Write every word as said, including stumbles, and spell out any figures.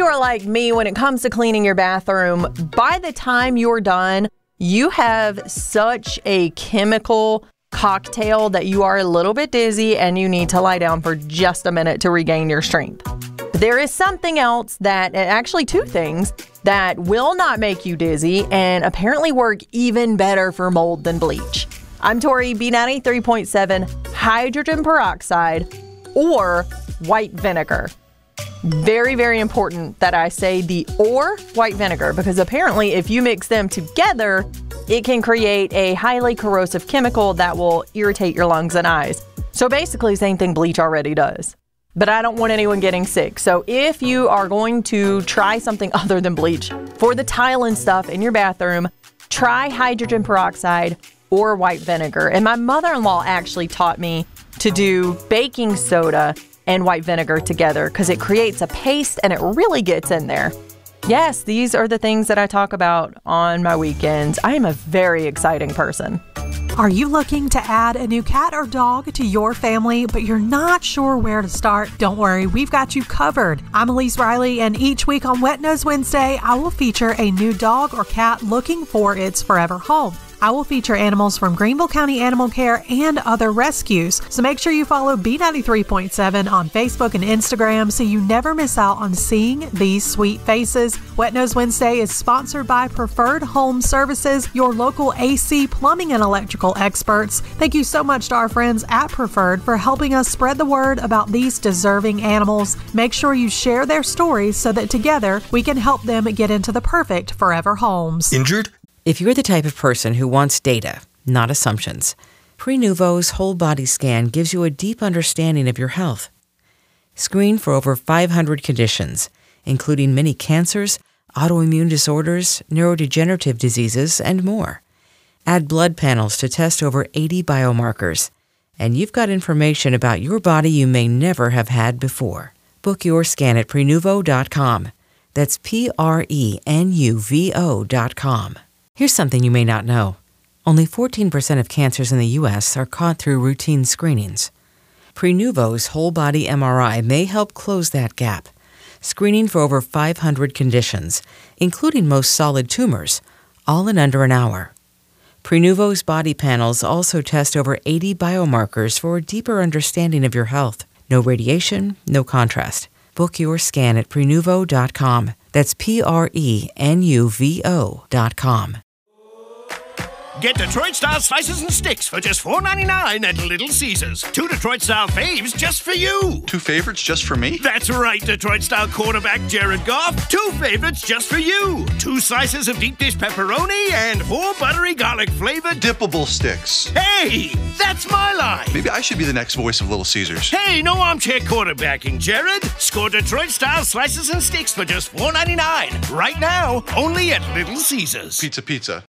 you are like me when it comes to cleaning your bathroom, by the time you're done, you have such a chemical cocktail that you are a little bit dizzy and you need to lie down for just a minute to regain your strength. There is something else that, actually two things, that will not make you dizzy and apparently work even better for mold than bleach. I'm Tori, B ninety-three point seven, hydrogen peroxide or white vinegar. Very, very important that I say the or white vinegar, because apparently if you mix them together, it can create a highly corrosive chemical that will irritate your lungs and eyes. So basically, same thing bleach already does. But I don't want anyone getting sick. So if you are going to try something other than bleach for the tile and stuff in your bathroom, try hydrogen peroxide or white vinegar. And my mother-in-law actually taught me to do baking soda and white vinegar together because it creates a paste and it really gets in there. Yes, these are the things that I talk about on my weekends. I am a very exciting person. Are you looking to add a new cat or dog to your family, but you're not sure where to start? Don't worry, we've got you covered. I'm Elise Riley, and each week on Wet Nose Wednesday, I will feature a new dog or cat looking for its forever home. I will feature animals from Greenville County Animal Care and other rescues. So make sure you follow B ninety-three point seven on Facebook and Instagram so you never miss out on seeing these sweet faces. Wet Nose Wednesday is sponsored by Preferred Home Services, your local A C, plumbing, and electrical experts. Thank you so much to our friends at Preferred for helping us spread the word about these deserving animals. Make sure you share their stories so that together we can help them get into the perfect forever homes. Injured? If you're the type of person who wants data, not assumptions, Prenuvo's whole body scan gives you a deep understanding of your health. Screen for over five hundred conditions, including many cancers, autoimmune disorders, neurodegenerative diseases, and more. Add blood panels to test over eighty biomarkers, and you've got information about your body you may never have had before. Book your scan at Prenuvo dot com. That's P R E N U V O dot com. Here's something you may not know. Only fourteen percent of cancers in the U S are caught through routine screenings. Prenuvo's whole body M R I may help close that gap, screening for over five hundred conditions, including most solid tumors, all in under an hour. Prenuvo's body panels also test over eighty biomarkers for a deeper understanding of your health. No radiation, no contrast. Book your scan at Prenuvo dot com. That's P R E N U V O dot com. Get Detroit-style slices and sticks for just four ninety-nine at Little Caesars. Two Detroit-style faves just for you. Two favorites just for me? That's right, Detroit-style quarterback Jared Goff. Two favorites just for you. Two slices of deep dish pepperoni and four buttery garlic-flavored dippable sticks. Hey, that's my line. Maybe I should be the next voice of Little Caesars. Hey, no armchair quarterbacking, Jared. Score Detroit-style slices and sticks for just four ninety-nine. Right now, only at Little Caesars. Pizza, pizza.